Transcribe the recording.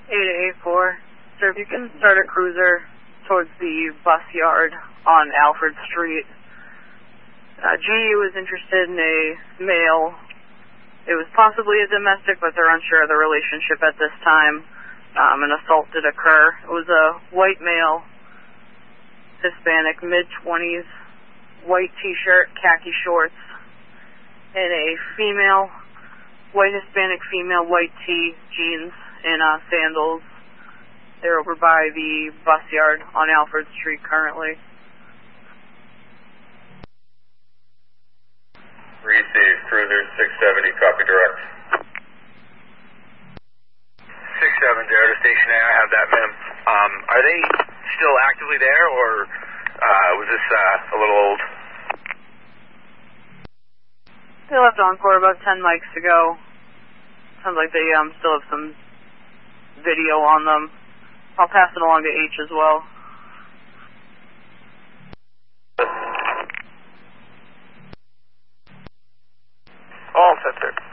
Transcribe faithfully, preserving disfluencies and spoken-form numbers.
eight eight four. Sir, if you can start a cruiser towards the bus yard on Alfred Street. Uh, G U is interested in a male. It was possibly a domestic, but they're unsure of the relationship at this time. Um, an assault did occur. It was a white male, Hispanic, mid-twenties, white t-shirt, khaki shorts, and a female, white Hispanic female, white tee, jeans, and uh, sandals. They're over by the bus yard on Alfred Street currently. Receive, cruiser six seventy, copy direct. six seven, zero to station A, I have that, ma'am. Um, are they still actively there, or uh, was this uh, a little old? They left Encore about ten mics ago. Sounds like they um, still have some video on them. I'll pass it along to H as well. All set, sir.